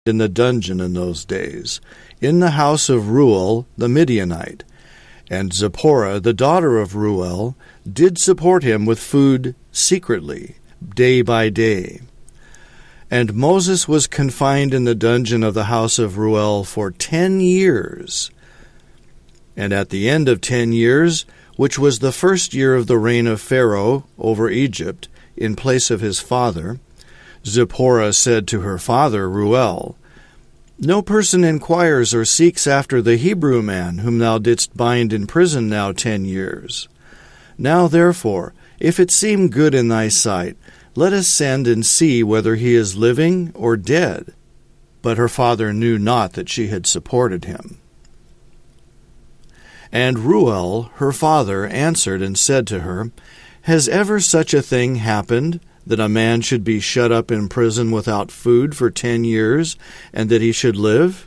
in the dungeon in those days, in the house of Reuel the Midianite. And Zipporah, the daughter of Reuel, did support him with food secretly, day by day. And Moses was confined in the dungeon of the house of Reuel for 10 years. And at the end of 10 years, which was the first year of the reign of Pharaoh over Egypt, in place of his father, Zipporah said to her father Reuel, "No person inquires or seeks after the Hebrew man whom thou didst bind in prison now 10 years. Now therefore, if it seem good in thy sight, let us send and see whether he is living or dead." But her father knew not that she had supported him. And Reuel, her father, answered and said to her, "Has ever such a thing happened, that a man should be shut up in prison without food for 10 years, and that he should live?"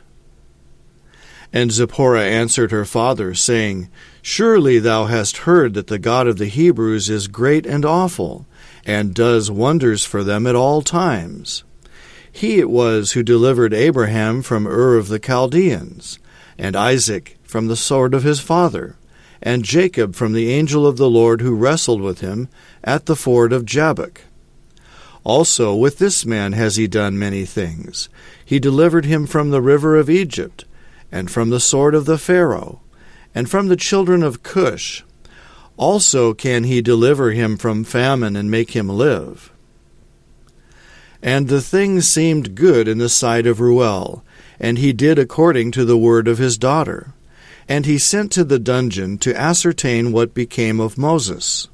And Zipporah answered her father, saying, "Surely thou hast heard that the God of the Hebrews is great and awful, and does wonders for them at all times. He it was who delivered Abraham from Ur of the Chaldeans, and Isaac from the sword of his father, and Jacob from the angel of the Lord who wrestled with him at the ford of Jabbok. Also with this man has he done many things. He delivered him from the river of Egypt, and from the sword of the Pharaoh, and from the children of Cush. Also can he deliver him from famine and make him live." And the thing seemed good in the sight of Reuel, and he did according to the word of his daughter. And he sent to the dungeon to ascertain what became of Moses.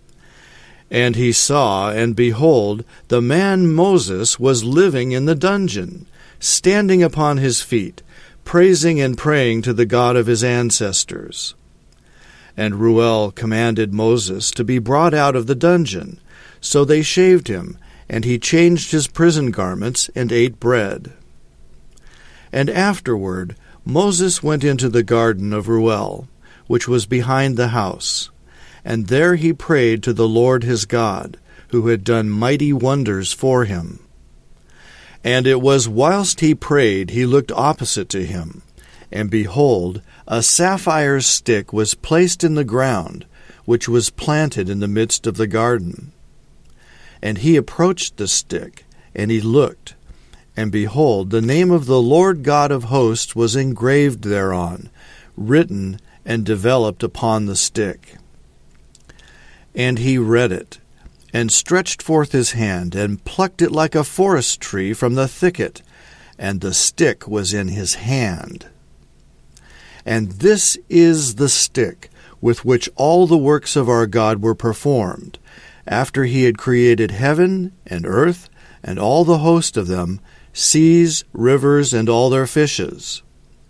And he saw, and behold, the man Moses was living in the dungeon, standing upon his feet, praising and praying to the God of his ancestors. And Reuel commanded Moses to be brought out of the dungeon. So they shaved him, and he changed his prison garments, and ate bread. And afterward Moses went into the garden of Reuel, which was behind the house. And there he prayed to the Lord his God, who had done mighty wonders for him. And it was whilst he prayed he looked opposite to him, and behold, a sapphire stick was placed in the ground, which was planted in the midst of the garden. And he approached the stick, and he looked, and behold, the name of the Lord God of hosts was engraved thereon, written and developed upon the stick. And he read it, and stretched forth his hand, and plucked it like a forest tree from the thicket, and the stick was in his hand. And this is the stick with which all the works of our God were performed, after he had created heaven and earth, and all the host of them, seas, rivers, and all their fishes.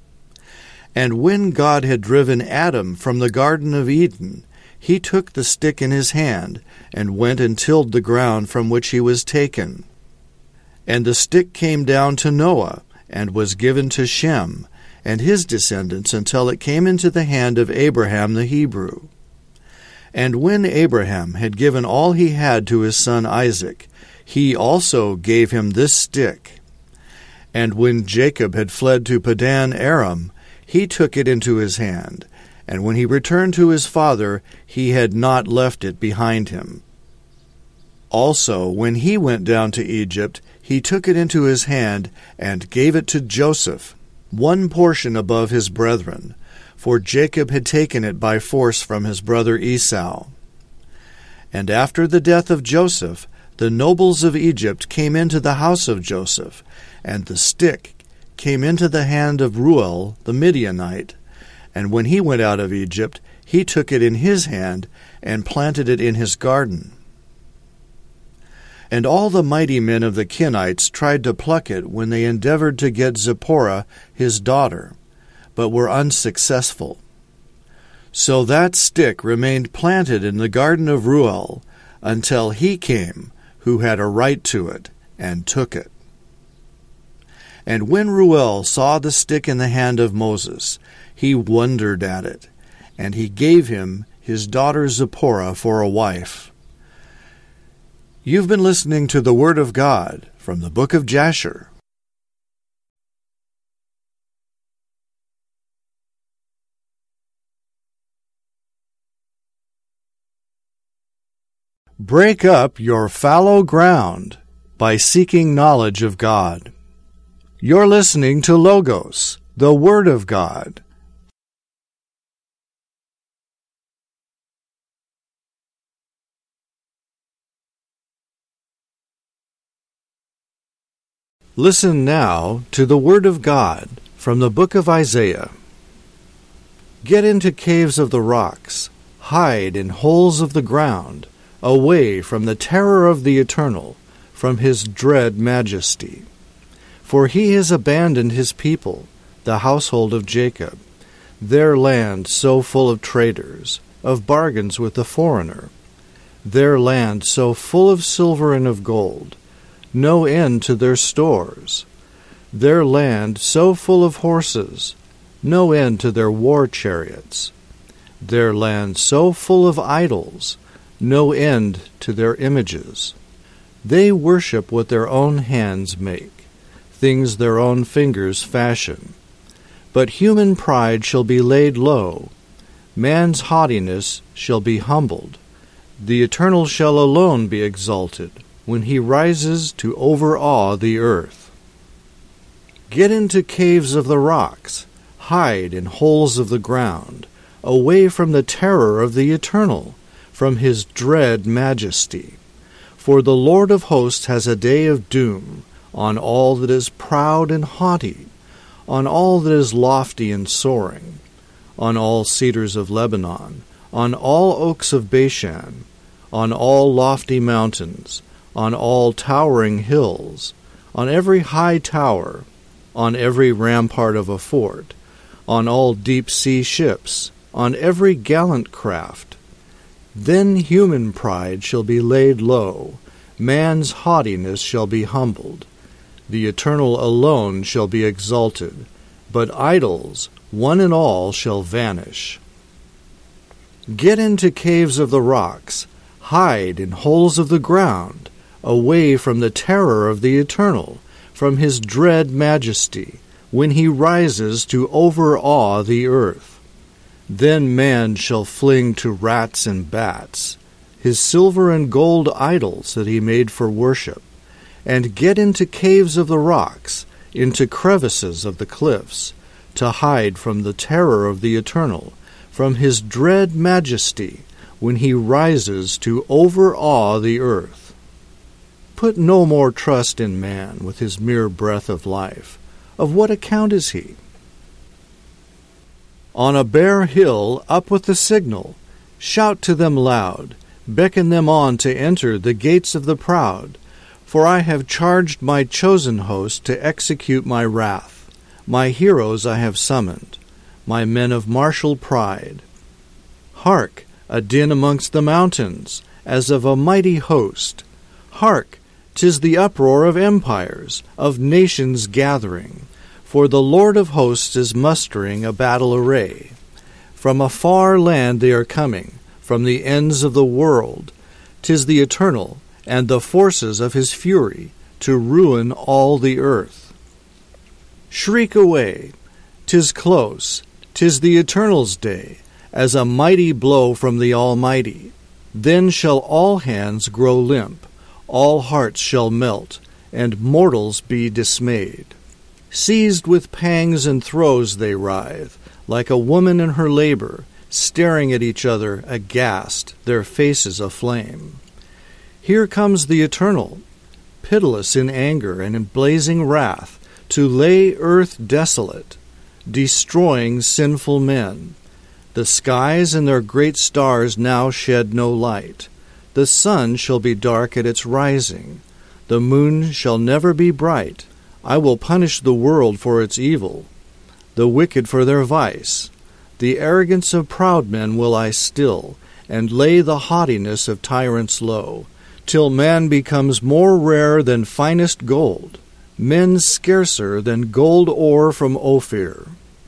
And when God had driven Adam from the Garden of Eden, he took the stick in his hand, and went and tilled the ground from which he was taken. And the stick came down to Noah, and was given to Shem, and his descendants, until it came into the hand of Abraham the Hebrew. And when Abraham had given all he had to his son Isaac, he also gave him this stick. And when Jacob had fled to Padan Aram, he took it into his hand, and when he returned to his father, he had not left it behind him. Also, when he went down to Egypt, he took it into his hand, and gave it to Joseph, one portion above his brethren, for Jacob had taken it by force from his brother Esau. And after the death of Joseph, the nobles of Egypt came into the house of Joseph, and the stick came into the hand of Reuel the Midianite. And when he went out of Egypt, he took it in his hand, and planted it in his garden. And all the mighty men of the Kenites tried to pluck it when they endeavored to get Zipporah his daughter, but were unsuccessful. So that stick remained planted in the garden of Reuel, until he came, who had a right to it, and took it. And when Reuel saw the stick in the hand of Moses, he wondered at it, and he gave him his daughter Zipporah for a wife. You've been listening to the Word of God from the book of Jasher. Break up your fallow ground by seeking knowledge of God. You're listening to Logos, the Word of God. Listen now to the Word of God from the book of Isaiah. Get into caves of the rocks, hide in holes of the ground, away from the terror of the Eternal, from his dread majesty. For he has abandoned his people, the household of Jacob, their land so full of traders, of bargains with the foreigner, their land so full of silver and of gold, no end to their stores, their land so full of horses, no end to their war chariots, their land so full of idols, no end to their images. They worship what their own hands make, things their own fingers fashion. But human pride shall be laid low, man's haughtiness shall be humbled. The Eternal shall alone be exalted, when he rises to overawe the earth. Get into caves of the rocks, hide in holes of the ground, away from the terror of the Eternal, from his dread majesty. For the Lord of hosts has a day of doom on all that is proud and haughty, on all that is lofty and soaring, on all cedars of Lebanon, on all oaks of Bashan, on all lofty mountains, on all towering hills, on every high tower, on every rampart of a fort, on all deep-sea ships, on every gallant craft. Then human pride shall be laid low, man's haughtiness shall be humbled. The Eternal alone shall be exalted, but idols, one and all, shall vanish. Get into caves of the rocks, hide in holes of the ground, away from the terror of the Eternal, from his dread majesty, when he rises to overawe the earth. Then man shall fling to rats and bats his silver and gold idols that he made for worship, and get into caves of the rocks, into crevices of the cliffs, to hide from the terror of the Eternal, from his dread majesty, when he rises to overawe the earth. Put no more trust in man with his mere breath of life. Of what account is he? On a bare hill, up with the signal, shout to them loud, beckon them on to enter the gates of the proud. For I have charged my chosen host to execute my wrath. My heroes I have summoned, my men of martial pride. Hark, a din amongst the mountains, as of a mighty host. Hark, 'tis the uproar of empires, of nations gathering. For the Lord of hosts is mustering a battle array. From a far land they are coming, from the ends of the world. 'Tis the Eternal, and the forces of his fury, to ruin all the earth. Shriek away, 'tis close, 'tis the Eternal's day, as a mighty blow from the Almighty. Then shall all hands grow limp, all hearts shall melt, and mortals be dismayed. Seized with pangs and throes they writhe, like a woman in her labor, staring at each other aghast, their faces aflame. Here comes the Eternal, pitiless in anger and in blazing wrath, to lay earth desolate, destroying sinful men. The skies and their great stars now shed no light. The sun shall be dark at its rising. The moon shall never be bright. I will punish the world for its evil, the wicked for their vice. The arrogance of proud men will I still, and lay the haughtiness of tyrants low, till man becomes more rare than finest gold, men scarcer than gold ore from Ophir.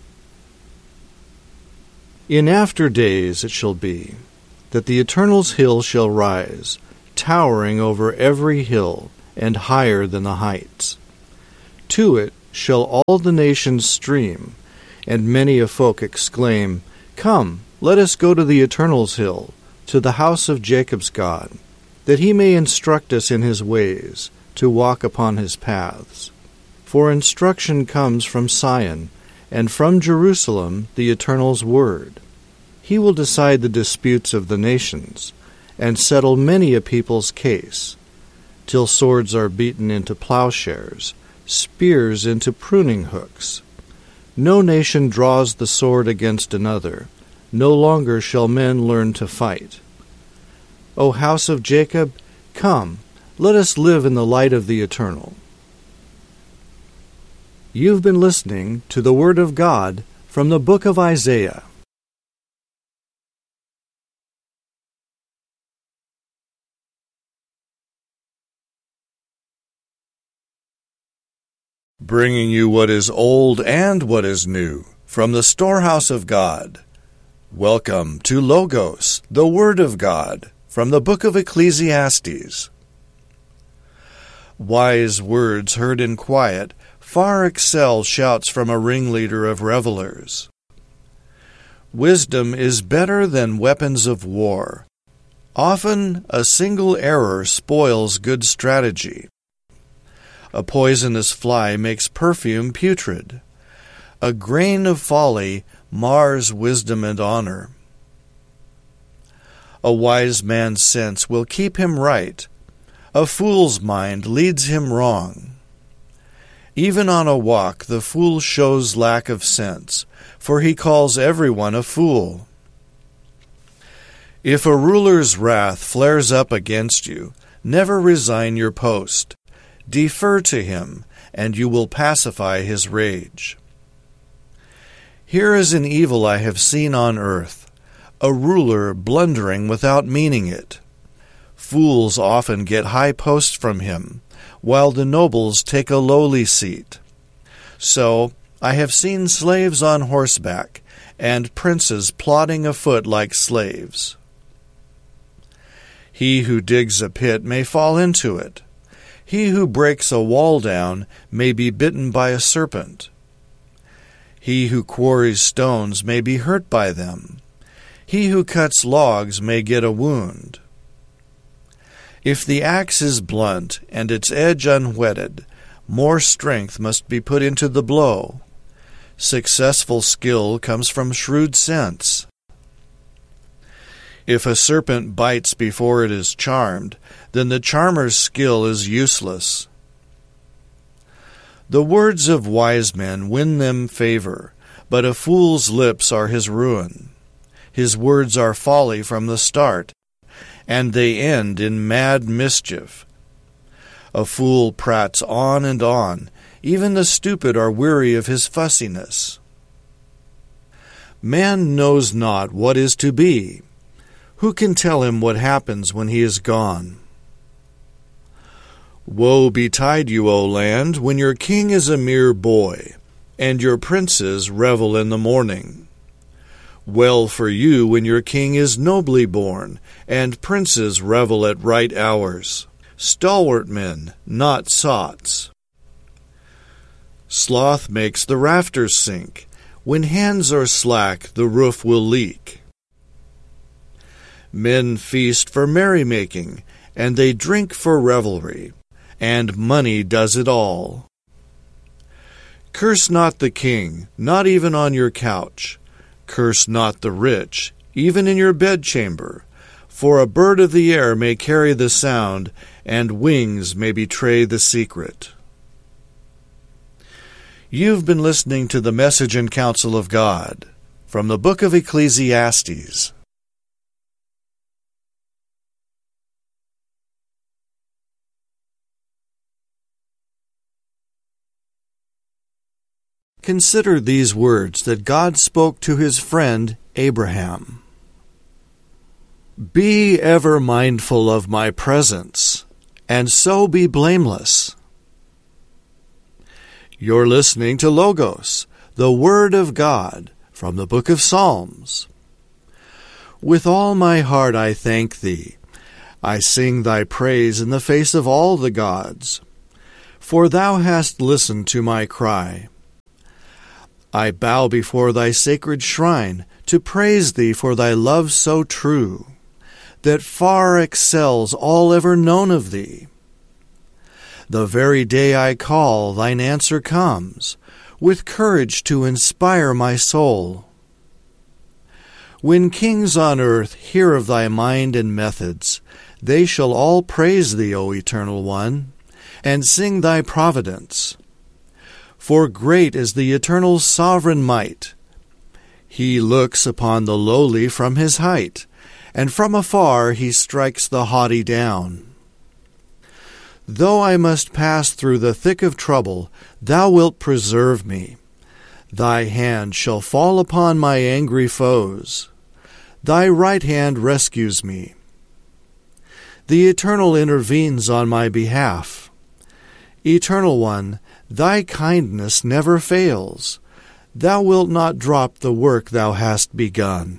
In after days it shall be, that the Eternal's hill shall rise, towering over every hill, and higher than the heights. To it shall all the nations stream, and many a folk exclaim, Come, let us go to the Eternal's hill, to the house of Jacob's God. that he may instruct us in his ways, to walk upon his paths. For instruction comes from Sion, and from Jerusalem the Eternal's word. He will decide the disputes of the nations, and settle many a people's case, till swords are beaten into plowshares, spears into pruning hooks. No nation draws the sword against another. No longer shall men learn to fight. O house of Jacob, come, let us live in the light of the Eternal. You've been listening to the Word of God from the book of Isaiah. Bringing you what is old and what is new from the storehouse of God. Welcome to Logos, the Word of God, from the book of Ecclesiastes. Wise words heard in quiet far excel shouts from a ringleader of revelers. Wisdom is better than weapons of war. Often a single error spoils good strategy. A poisonous fly makes perfume putrid. A grain of folly mars wisdom and honor. A wise man's sense will keep him right. A fool's mind leads him wrong. Even on a walk the fool shows lack of sense, for he calls everyone a fool. If a ruler's wrath flares up against you, never resign your post. Defer to him, and you will pacify his rage. Here is an evil I have seen on earth, a ruler blundering without meaning it. Fools often get high posts from him, while the nobles take a lowly seat. So I have seen slaves on horseback, and princes plodding afoot like slaves. He who digs a pit may fall into it. He who breaks a wall down may be bitten by a serpent. He who quarries stones may be hurt by them. He who cuts logs may get a wound. If the axe is blunt and its edge unwhetted, more strength must be put into the blow. Successful skill comes from shrewd sense. If a serpent bites before it is charmed, then the charmer's skill is useless. The words of wise men win them favor, but a fool's lips are his ruin. His words are folly from the start, and they end in mad mischief. A fool prates on and on. Even the stupid are weary of his fussiness. Man knows not what is to be. Who can tell him what happens when he is gone? Woe betide you, O land, when your king is a mere boy, and your princes revel in the morning. Well for you when your king is nobly born, and princes revel at right hours. Stalwart men, not sots. Sloth makes the rafters sink. When hands are slack, the roof will leak. Men feast for merrymaking, and they drink for revelry, and money does it all. Curse not the king, not even on your couch. Curse not the rich, even in your bedchamber, for a bird of the air may carry the sound, and wings may betray the secret. You've been listening to the Message and Counsel of God from the book of Ecclesiastes. Consider these words that God spoke to his friend Abraham. Be ever mindful of my presence, and so be blameless. You're listening to Logos, the Word of God, from the book of Psalms. With all my heart I thank thee. I sing thy praise in the face of all the gods. For thou hast listened to my cry. I bow before thy sacred shrine to praise thee for thy love so true. that far excels all ever known of thee. The very day I call, thine answer comes, with courage to inspire my soul. When kings on earth hear of thy mind and methods, they shall all praise thee, O Eternal One, and sing thy providence. For great is the Eternal's sovereign might. He looks upon the lowly from his height, and from afar he strikes the haughty down. Though I must pass through the thick of trouble, thou wilt preserve me. Thy hand shall fall upon my angry foes. Thy right hand rescues me. The Eternal intervenes on my behalf. Eternal One, thy kindness never fails. Thou wilt not drop the work thou hast begun.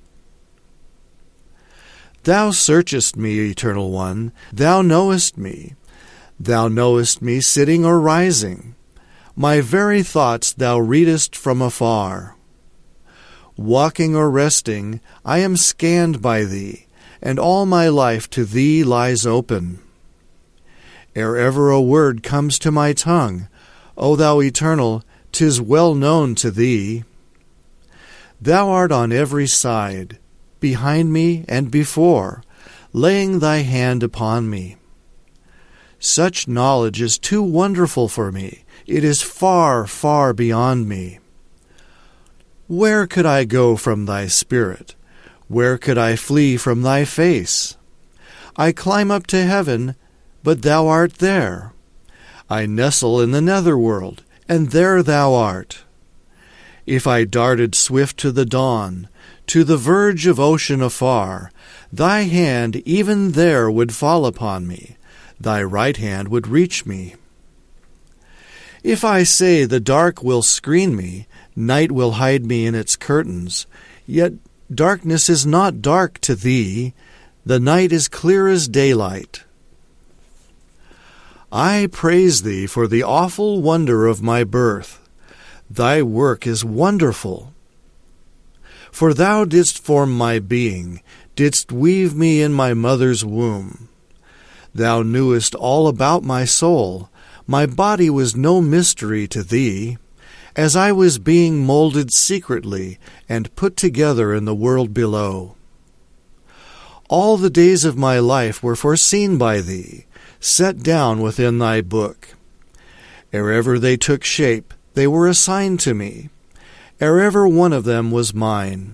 Thou searchest me, Eternal One, thou knowest me. Thou knowest me sitting or rising. My very thoughts thou readest from afar. Walking or resting, I am scanned by thee, and all my life to thee lies open. Ere ever a word comes to my tongue, O thou Eternal, 'tis well known to thee. Thou art on every side, behind me and before, laying thy hand upon me. Such knowledge is too wonderful for me. It is far, far beyond me. Where could I go from thy spirit? Where could I flee from thy face? I climb up to heaven, but thou art there. I nestle in the netherworld, and there thou art. If I darted swift to the dawn, to the verge of ocean afar, thy hand even there would fall upon me. Thy right hand would reach me. If I say the dark will screen me, night will hide me in its curtains, yet darkness is not dark to thee. The night is clear as daylight. I praise thee for the awful wonder of my birth. Thy work is wonderful. For thou didst form my being, didst weave me in my mother's womb. Thou knewest all about my soul. My body was no mystery to thee, as I was being molded secretly and put together in the world below. All the days of my life were foreseen by thee, set down within thy book. Ere ever they took shape, they were assigned to me. Ere ever one of them was mine.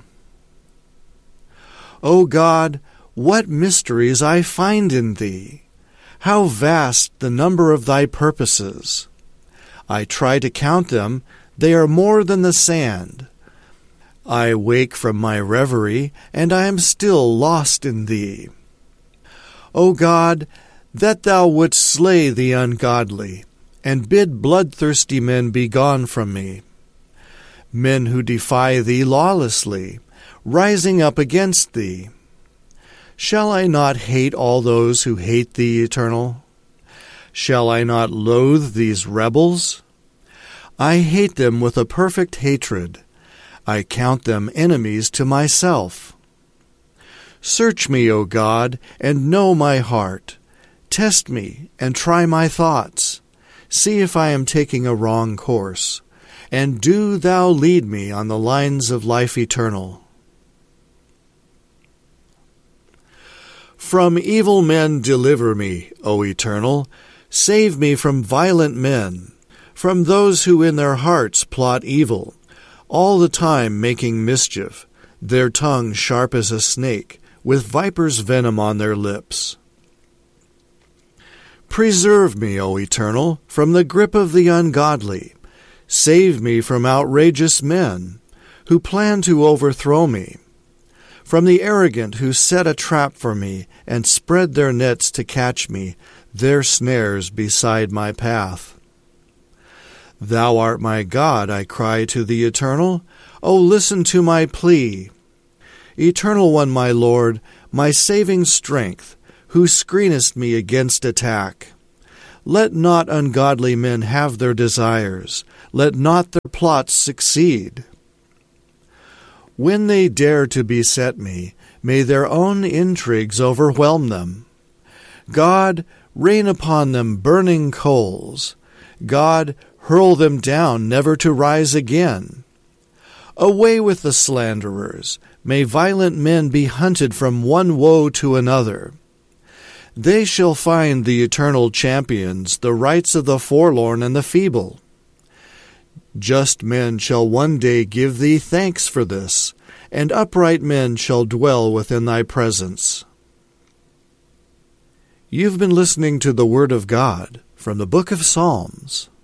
O God, what mysteries I find in thee! How vast the number of thy purposes! I try to count them, they are more than the sand. I wake from my reverie, and I am still lost in thee. O God, that thou wouldst slay the ungodly, and bid bloodthirsty men be gone from me. Men who defy thee lawlessly, rising up against thee. Shall I not hate all those who hate thee, Eternal? Shall I not loathe these rebels? I hate them with a perfect hatred. I count them enemies to myself. Search me, O God, and know my heart. Test me and try my thoughts. See if I am taking a wrong course, and do thou lead me on the lines of life eternal. From evil men deliver me, O Eternal. Save me from violent men, from those who in their hearts plot evil, all the time making mischief, their tongue sharp as a snake, with viper's venom on their lips. Preserve me, O Eternal, from the grip of the ungodly. Save me from outrageous men, who plan to overthrow me. From the arrogant who set a trap for me and spread their nets to catch me, their snares beside my path. Thou art my God, I cry to the Eternal. O listen to my plea. Eternal One, my Lord, my saving strength, who screenest me against attack. Let not ungodly men have their desires. Let not their plots succeed. When they dare to beset me, May their own intrigues overwhelm them. God, rain upon them burning coals. God, hurl them down, never to rise again. Away with the slanderers. May violent men be hunted from one woe to another. They shall find the eternal champions, the rights of the forlorn and the feeble. Just men shall one day give thee thanks for this, and upright men shall dwell within thy presence. You've been listening to the Word of God from the Book of Psalms.